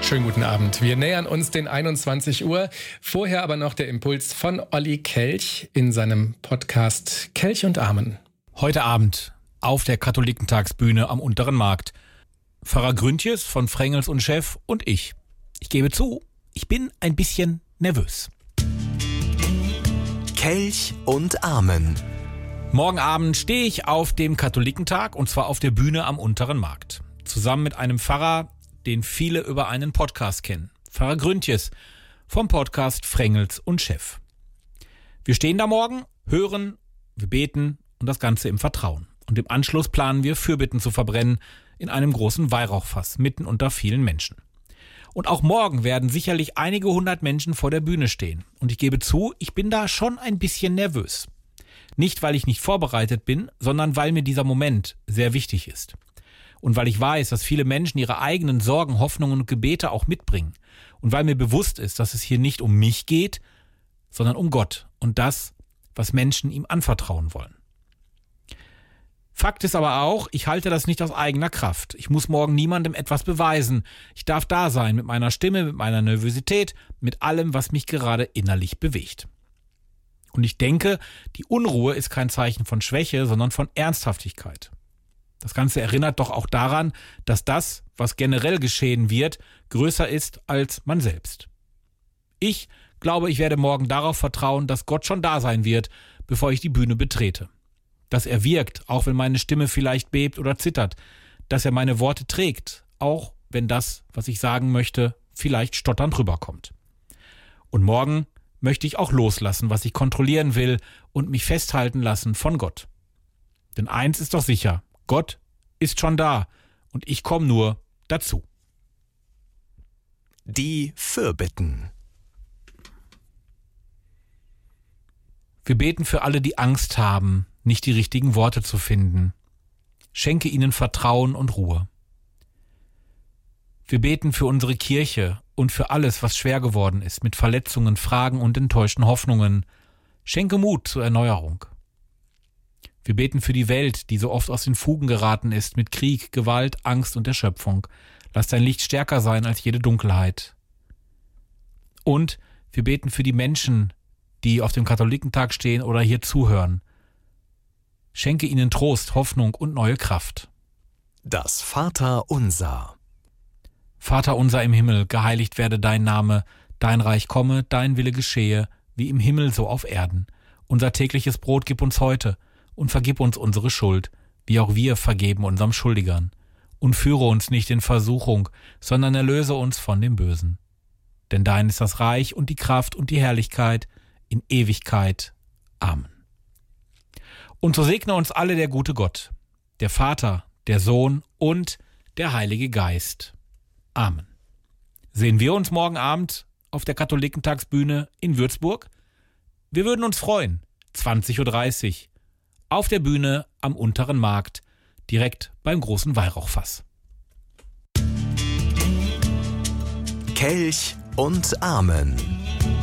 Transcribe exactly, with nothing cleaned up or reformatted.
Schönen guten Abend. Wir nähern uns den einundzwanzig Uhr. Vorher aber noch der Impuls von Olli Kelch in seinem Podcast Kelch und Amen. Heute Abend auf der Katholikentagsbühne am Unteren Markt. Pfarrer Grüntjes von Frengels und Chef und ich. Ich gebe zu, ich bin ein bisschen nervös. Kelch und Amen. Morgen Abend stehe ich auf dem Katholikentag und zwar auf der Bühne am Unteren Markt. Zusammen mit einem Pfarrer, den viele über einen Podcast kennen. Pfarrer Grüntjes vom Podcast Frengels und Chef. Wir stehen da morgen, hören, wir beten und das Ganze im Vertrauen. Und im Anschluss planen wir, Fürbitten zu verbrennen in einem großen Weihrauchfass, mitten unter vielen Menschen. Und auch morgen werden sicherlich einige hundert Menschen vor der Bühne stehen. Und ich gebe zu, ich bin da schon ein bisschen nervös. Nicht, weil ich nicht vorbereitet bin, sondern weil mir dieser Moment sehr wichtig ist. Und weil ich weiß, dass viele Menschen ihre eigenen Sorgen, Hoffnungen und Gebete auch mitbringen. Und weil mir bewusst ist, dass es hier nicht um mich geht, sondern um Gott und das, was Menschen ihm anvertrauen wollen. Fakt ist aber auch, ich halte das nicht aus eigener Kraft. Ich muss morgen niemandem etwas beweisen. Ich darf da sein mit meiner Stimme, mit meiner Nervosität, mit allem, was mich gerade innerlich bewegt. Und ich denke, die Unruhe ist kein Zeichen von Schwäche, sondern von Ernsthaftigkeit. Das Ganze erinnert doch auch daran, dass das, was generell geschehen wird, größer ist als man selbst. Ich glaube, ich werde morgen darauf vertrauen, dass Gott schon da sein wird, bevor ich die Bühne betrete. Dass er wirkt, auch wenn meine Stimme vielleicht bebt oder zittert. Dass er meine Worte trägt, auch wenn das, was ich sagen möchte, vielleicht stotternd rüberkommt. Und morgen möchte ich auch loslassen, was ich kontrollieren will und mich festhalten lassen von Gott. Denn eins ist doch sicher, Gott ist schon da und ich komme nur dazu. Die Fürbitten. Wir beten für alle, die Angst haben, nicht die richtigen Worte zu finden. Schenke ihnen Vertrauen und Ruhe. Wir beten für unsere Kirche und für alles, was schwer geworden ist, mit Verletzungen, Fragen und enttäuschten Hoffnungen. Schenke Mut zur Erneuerung. Wir beten für die Welt, die so oft aus den Fugen geraten ist, mit Krieg, Gewalt, Angst und Erschöpfung. Lass dein Licht stärker sein als jede Dunkelheit. Und wir beten für die Menschen, die auf dem Katholikentag stehen oder hier zuhören. Schenke ihnen Trost, Hoffnung und neue Kraft. Das Vaterunser. Vater unser im Himmel, geheiligt werde dein Name, dein Reich komme, dein Wille geschehe, wie im Himmel so auf Erden. Unser tägliches Brot gib uns heute und vergib uns unsere Schuld, wie auch wir vergeben unserem Schuldigern. Und führe uns nicht in Versuchung, sondern erlöse uns von dem Bösen. Denn dein ist das Reich und die Kraft und die Herrlichkeit in Ewigkeit. Amen. Und so segne uns alle der gute Gott, der Vater, der Sohn und der Heilige Geist. Amen. Sehen wir uns morgen Abend auf der Katholikentagsbühne in Würzburg? Wir würden uns freuen. zwanzig Uhr dreißig auf der Bühne am Unteren Markt, direkt beim großen Weihrauchfass. Kelch und Amen.